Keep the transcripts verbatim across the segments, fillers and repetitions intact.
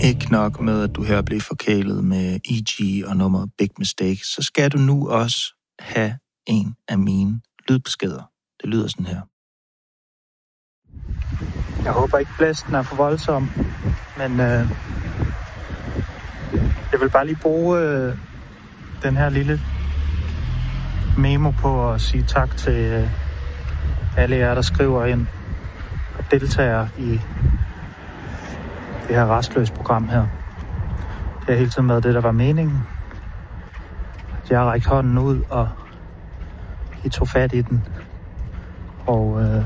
Ikke nok med, at du her blev forkælet med E G og nummeret Big Mistake, så skal du nu også have en af mine lydbeskeder. Det lyder sådan her. Jeg håber ikke, blæsten er for voldsom, men øh, jeg vil bare lige bruge øh, den her lille memo på at sige tak til øh, alle jer, der skriver ind og deltager i det her rastløse program her. Det har hele tiden været det, der var meningen. Jeg har rækket hånden ud, og I tog fat i den. Og øh,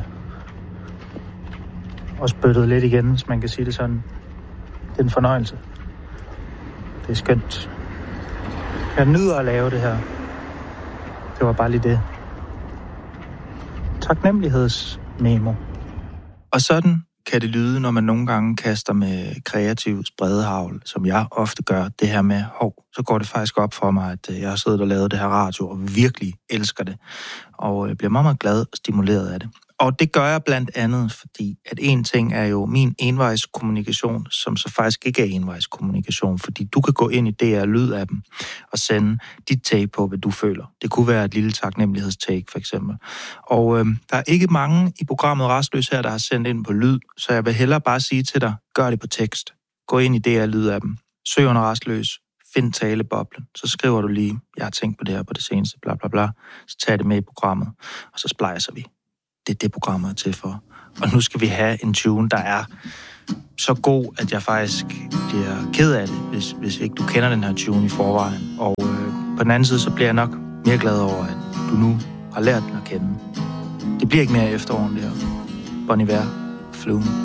og spyttet lidt igen, hvis man kan sige det sådan. Det er en fornøjelse. Det er skønt. Jeg nyder at lave det her. Det var bare lige det. Taknemmelighedsmemo. Og sådan kan det lyde, når man nogle gange kaster med kreativ spredehavl, som jeg ofte gør. Det her med, hov, så går det faktisk op for mig, at jeg har siddet og lavet det her radio, og virkelig elsker det. Og jeg bliver meget, meget glad og stimuleret af det. Og det gør jeg blandt andet, fordi at en ting er jo min envejskommunikation, som så faktisk ikke er envejskommunikation, fordi du kan gå ind i D R Lyd-appen og sende dit take på, hvad du føler. Det kunne være et lille taknemmelighedstake, for eksempel. Og øh, der er ikke mange i programmet Rastløs her, der har sendt ind på lyd, så jeg vil hellere bare sige til dig, gør det på tekst. Gå ind i D R Lyd-appen, søg under Rastløs, find taleboblen, så skriver du lige, jeg har tænkt på det her på det seneste, bla bla bla, så tag det med i programmet, og så splejser vi. Det er det, programmet er til for. Og nu skal vi have en tune, der er så god, at jeg faktisk bliver ked af det, hvis, hvis ikke du kender den her tune i forvejen. Og øh, på den anden side, så bliver jeg nok mere glad over, at du nu har lært den at kende. Det bliver ikke mere efteråren, det her. Bon Iver, Flume.